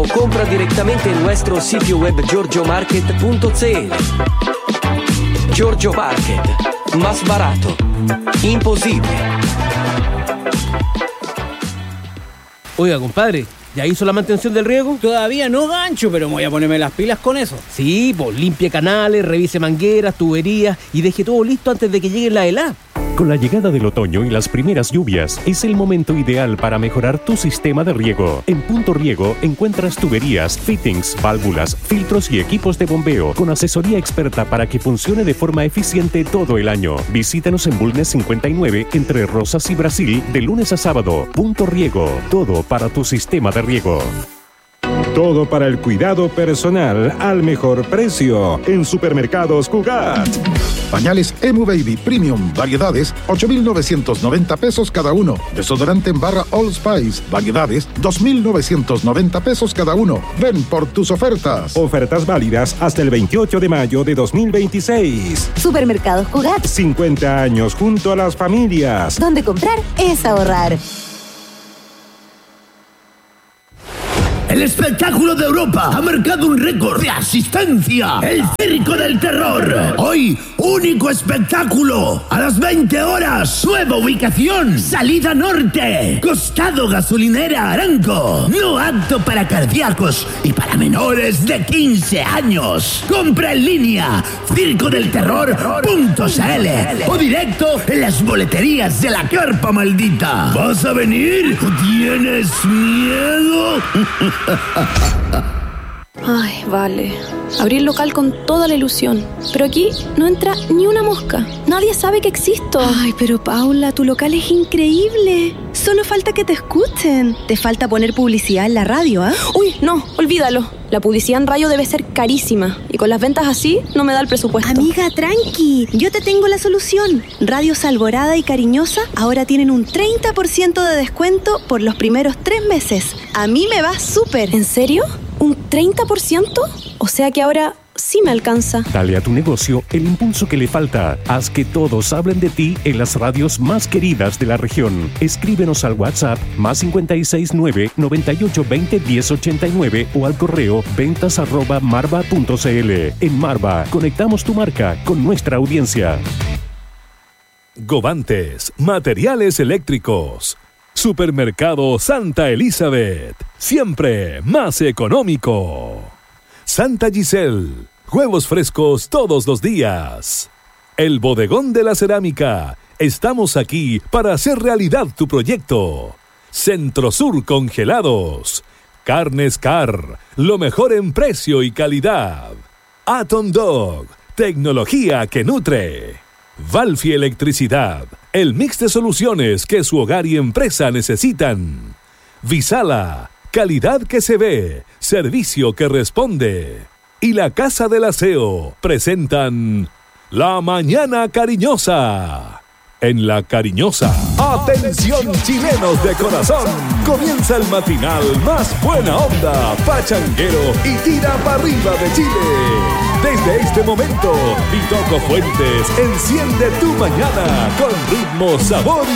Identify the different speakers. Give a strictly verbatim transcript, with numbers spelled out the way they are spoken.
Speaker 1: compra directamente en nuestro sitio web giorgio market punto c l. Giorgio Market, más barato, imposible.
Speaker 2: Oiga, compadre, ¿ya hizo la mantención del riego?
Speaker 3: Todavía no, gancho, pero voy a ponerme las pilas con eso.
Speaker 2: Sí, pues limpie canales, revise mangueras, tuberías y deje todo listo antes de que llegue la helada.
Speaker 4: Con la llegada del otoño y las primeras lluvias, es el momento ideal para mejorar tu sistema de riego. En Punto Riego encuentras tuberías, fittings, válvulas, filtros y equipos de bombeo con asesoría experta para que funcione de forma eficiente todo el año. Visítanos en Bulnes cincuenta y nueve entre Rosas y Brasil de lunes a sábado. Punto Riego, todo para tu sistema de riego.
Speaker 5: Todo para el cuidado personal al mejor precio en Supermercados Cugat.
Speaker 6: Pañales Emu Baby Premium, variedades, ocho mil novecientos noventa pesos cada uno. Desodorante en barra All Spice, variedades, dos mil novecientos noventa pesos cada uno. Ven por tus ofertas.
Speaker 5: Ofertas válidas hasta el veintiocho de mayo de dos mil veintiséis.
Speaker 7: Supermercados Cugat.
Speaker 5: cincuenta años junto a las familias.
Speaker 7: Donde comprar es ahorrar.
Speaker 8: El espectáculo de Europa ha marcado un récord de asistencia. El Circo del Terror. Hoy, único espectáculo. A las veinte horas. Nueva ubicación. Salida norte. Costado gasolinera Aranco. No apto para cardíacos y para menores de quince años. Compra en línea. circo del terror punto c l o directo en las boleterías de la Carpa Maldita. ¿Vas a venir? ¿Tienes miedo?
Speaker 9: Ay, vale. Abrí el local con toda la ilusión, pero aquí no entra ni una mosca. Nadie sabe que existo.
Speaker 10: Ay, pero Paula, tu local es increíble. Solo falta que te escuchen. Te falta poner publicidad en la radio, ¿ah? ¿eh?
Speaker 9: Uy, no, olvídalo. La publicidad en radio debe ser carísima y con las ventas así no me da el presupuesto.
Speaker 10: Amiga, tranqui. Yo te tengo la solución. Radios Alborada y Cariñosa ahora tienen un treinta por ciento de descuento por los primeros tres meses. A mí me va súper.
Speaker 9: ¿En serio? ¿Un treinta por ciento? O sea que ahora sí me alcanza.
Speaker 4: Dale a tu negocio el impulso que le falta. Haz que todos hablen de ti en las radios más queridas de la región. Escríbenos al WhatsApp más cinco seis nueve, noventa y ocho, veinte, diez, ochenta y nueve o al correo ventas arroba marva punto c l. En Marva, conectamos tu marca con nuestra audiencia.
Speaker 11: Govantes, materiales eléctricos. Supermercado Santa Elizabeth, siempre más económico. Santa Giselle, huevos frescos todos los días. El Bodegón de la Cerámica, estamos aquí para hacer realidad tu proyecto. Centro Sur Congelados, Carnes Car, lo mejor en precio y calidad. Atom Dog, tecnología que nutre. Valfi Electricidad, el mix de soluciones que su hogar y empresa necesitan. Visala, calidad que se ve, servicio que responde. Y la Casa del Aseo presentan La Mañana Cariñosa. En La Cariñosa, atención chilenos de corazón, comienza el matinal más buena onda, pachanguero y tira para arriba de Chile. Desde este momento, Pitoco Fuentes enciende tu mañana con ritmo, sabor